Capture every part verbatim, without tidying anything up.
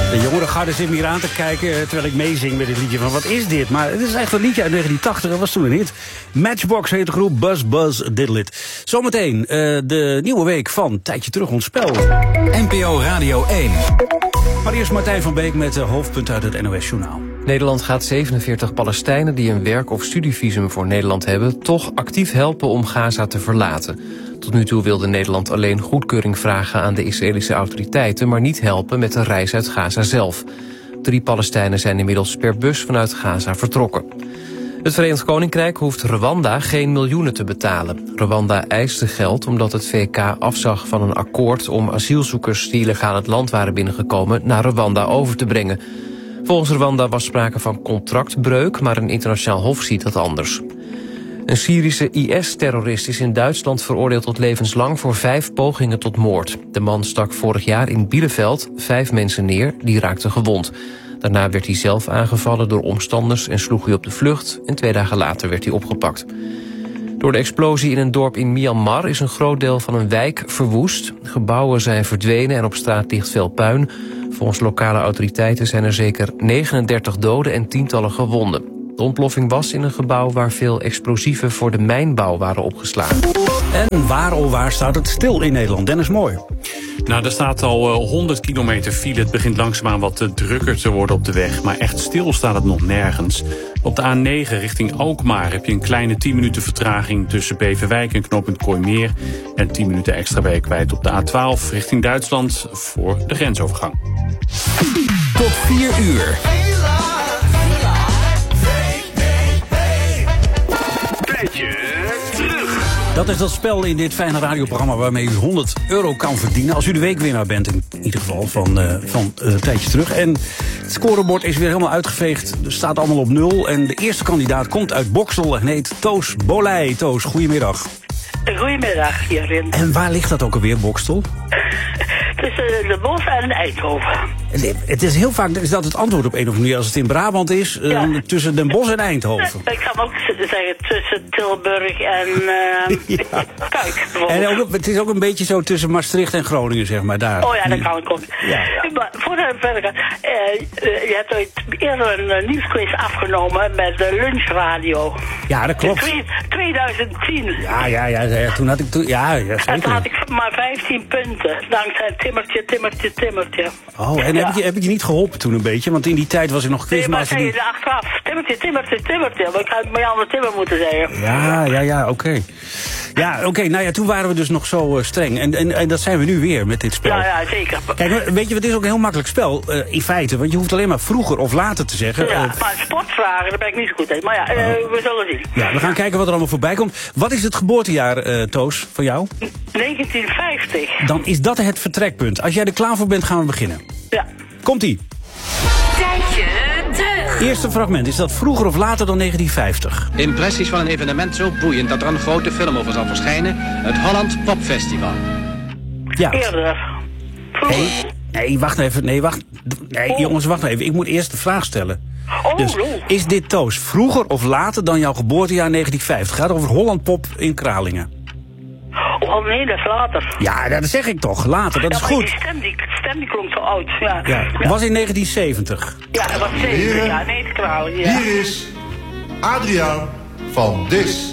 De jongere garde zit me hier aan te kijken terwijl ik meezing met dit liedje van wat is dit? Maar het is echt een liedje uit negentien tachtig, dat was toen een hit. Matchbox heet de groep, Buzz Buzz Diddle It. Zometeen uh, de nieuwe week van Tijdje Terug ons spel. N P O Radio één. Maar eerst Martijn van Beek met de hoofdpunten uit het N O S-journaal. Nederland gaat zevenenveertig Palestijnen die een werk- of studievisum voor Nederland hebben toch actief helpen om Gaza te verlaten. Tot nu toe wilde Nederland alleen goedkeuring vragen aan de Israëlische autoriteiten, maar niet helpen met de reis uit Gaza zelf. Drie Palestijnen zijn inmiddels per bus vanuit Gaza vertrokken. Het Verenigd Koninkrijk hoeft Rwanda geen miljoenen te betalen. Rwanda eiste geld omdat het V K afzag van een akkoord om asielzoekers die illegaal het land waren binnengekomen naar Rwanda over te brengen. Volgens Rwanda was sprake van contractbreuk, maar een internationaal hof ziet dat anders. Een Syrische I S-terrorist is in Duitsland veroordeeld tot levenslang voor vijf pogingen tot moord. De man stak vorig jaar in Bielefeld vijf mensen neer, die raakten gewond. Daarna werd hij zelf aangevallen door omstanders en sloeg hij op de vlucht. En twee dagen later werd hij opgepakt. Door de explosie in een dorp in Myanmar is een groot deel van een wijk verwoest. Gebouwen zijn verdwenen en op straat ligt veel puin. Volgens lokale autoriteiten zijn er zeker negenendertig doden en tientallen gewonden. De ontploffing was in een gebouw waar veel explosieven voor de mijnbouw waren opgeslagen. En waar oh waar staat het stil in Nederland? Dennis Mooi. Nou, er staat al uh, honderd kilometer file. Het begint langzaamaan wat uh, drukker te worden op de weg. Maar echt stil staat het nog nergens. Op de A negen richting Alkmaar heb je een kleine tien minuten vertraging tussen Beverwijk en knooppunt Kooimeer. En tien minuten extra ben je kwijt op de A twaalf richting Duitsland voor de grensovergang. Tot vier uur. Dat is dat spel in dit fijne radioprogramma waarmee u honderd euro kan verdienen. Als u de weekwinnaar bent, in ieder geval van, uh, van uh, een tijdje terug. En het scorebord is weer helemaal uitgeveegd. Er staat allemaal op nul. En de eerste kandidaat komt uit Boksel en heet Toos Bolij. Toos, goedemiddag. Goedemiddag, hierin. En waar ligt dat ook alweer, Boksel? Tussen De Bosch en Eindhoven. Het is heel vaak is dat het antwoord op een of andere manier. Als het in Brabant is, ja. uh, tussen Den Bosch en Eindhoven. Ik kan ook zeggen tussen Tilburg en uh, ja. Kuik. En ook, het is ook een beetje zo tussen Maastricht en Groningen, zeg maar, daar. Oh ja, dat kan ik ook. Ja. Maar voordat we verder gaan, uh, uh, je hebt ooit eerder een uh, nieuwsquiz afgenomen met de lunchradio. Ja, dat klopt. In twintig tien. Ja, ja, ja, ja, toen had ik, toen, ja, ja, zeker. En toen had ik maar vijftien punten, dankzij Timmertje, Timmertje, Timmertje. Oh, en ja. heb, ik je, heb ik je niet geholpen toen een beetje? Want in die tijd was ik nog quizmaster. Nee, maar zei je er achteraf, Timmertje, Timmertje, Timmertje. Maar ik had bij Jan de Timmer moeten zeggen. Ja, ja, ja, oké. Okay. Ja, oké, okay, nou ja, toen waren we dus nog zo uh, streng. En, en, en dat zijn we nu weer met dit spel. Ja, ja, zeker. Kijk, weet je, het is ook een heel makkelijk spel, uh, in feite. Want je hoeft alleen maar vroeger of later te zeggen. Ja, uh, maar sportvragen, daar ben ik niet zo goed in. Maar ja, uh, we zullen zien. Ja, we gaan kijken wat er allemaal voorbij komt. Wat is het geboortejaar, uh, Toos, van jou? negentien vijftig. Dan is dat het vertrekpunt. Als jij er klaar voor bent, gaan we beginnen. Ja. Komt-ie. Tijdje terug. Eerste fragment. Is dat vroeger of later dan negentien vijftig? Impressies van een evenement zo boeiend dat er een grote film over zal verschijnen. Het Holland Pop Festival. Ja. Eerder. Nee, nee, wacht even. Nee, wacht. Nee, oh. jongens, wacht even. Ik moet eerst de vraag stellen. Oh, dus, oh. is dit, Toos, vroeger of later dan jouw geboortejaar negentien vijftig? Het gaat over Holland Pop in Kralingen. Oh nee, dat is later. Ja, dat zeg ik toch. Later, dat ja, is goed. Die stem, die stem die klonk zo oud. Ja. Ja. Ja. Was in negentien zeventig. Ja, dat was zeventig. Ja, nee, het Kralingen. Ja. Hier is Adriaan van Dis.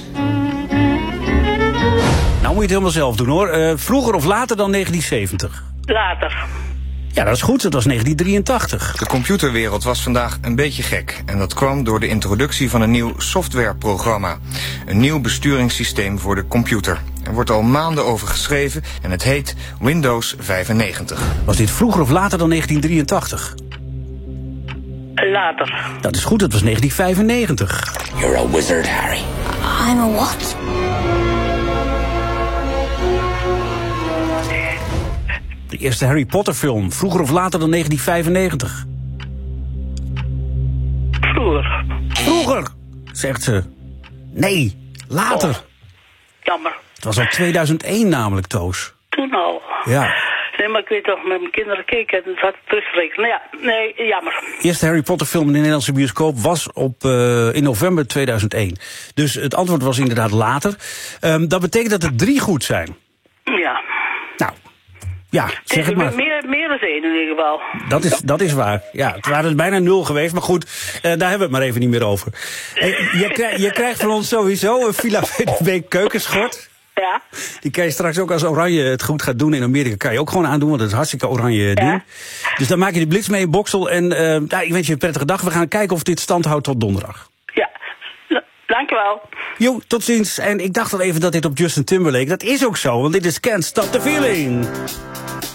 Nou moet je het helemaal zelf doen, hoor. Uh, vroeger of later dan negentien zeventig? Later. Ja, dat is goed. Dat was negentien drieëntachtig. De computerwereld was vandaag een beetje gek. En dat kwam door de introductie van een nieuw softwareprogramma. Een nieuw besturingssysteem voor de computer. Er wordt al maanden over geschreven en het heet Windows vijfennegentig. Was dit vroeger of later dan negentien drieëntachtig? Later. Dat is goed. Dat was negentien vijfennegentig. You're a wizard, Harry. I'm a what? De eerste Harry Potter film. Vroeger of later dan negentien vijfennegentig? Vroeger. Vroeger, zegt ze. Nee, later. Oh, jammer. Het was al tweeduizend één namelijk, Toos. Toen al. Ja. Nee, maar ik weet toch, met mijn kinderen keken en het had teruggerekend. Nou ja, nee, jammer. De eerste Harry Potter film in de Nederlandse bioscoop was op, uh, in november tweeduizend één. Dus het antwoord was inderdaad later. Um, dat betekent dat er drie goed zijn. Ja. Nou, Ja, zeg het maar. Meer, meer dan één in ieder geval. Dat is, dat is waar. Ja, het waren er bijna nul geweest. Maar goed, uh, daar hebben we het maar even niet meer over. Hey, je, krijg, je krijgt van ons sowieso een Villa V D B keukenschort. Ja. Die kan je straks ook als Oranje het goed gaat doen in Amerika. Kan je ook gewoon aandoen, want het is hartstikke oranje ding. Ja. Dus dan maak je de blitz mee in Boksel. En uh, ja, ik wens je een prettige dag. We gaan kijken of dit stand houdt tot donderdag. Ja, dankjewel. Jo, tot ziens. En ik dacht al even dat dit op Justin Timberlake. Dat is ook zo, want dit is Can't Stop the Feeling.